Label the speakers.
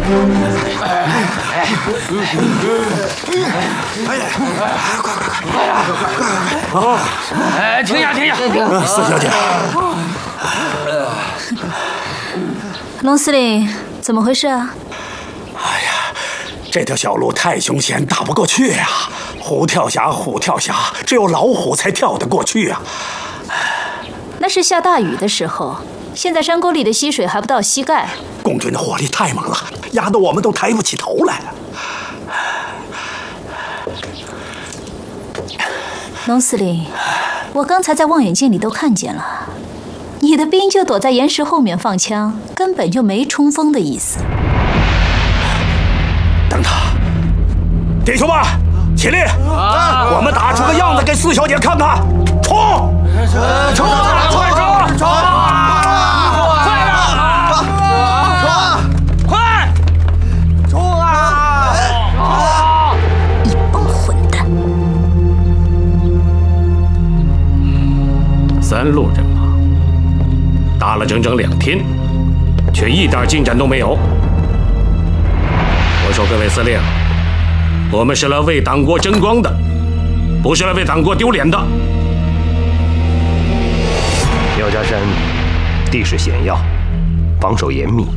Speaker 1: 停下！
Speaker 2: 四小姐，
Speaker 3: 龙司令，怎么回事啊？
Speaker 2: 哎呀，这条小路太凶险，打不过去呀！虎跳峡，只有老虎才跳得过去啊！
Speaker 3: 那是下大雨的时候，现在山沟里的溪水还不到膝盖。
Speaker 2: 共军的火力太猛了，压得我们都抬不起头来。
Speaker 3: 龙司令，我刚才在望远镜里都看见了，你的兵就躲在岩石后面放枪，根本就没冲锋的意思。
Speaker 2: 等他，弟兄们，起立！我们打出个样子给四小姐看看，冲！冲！
Speaker 4: 3路人马打了整整2天，却一点进展都没有。我说各位司令，我们是来为党国争光的，不是来为党国丢脸的。
Speaker 5: 廖家山地势险要，防守严密，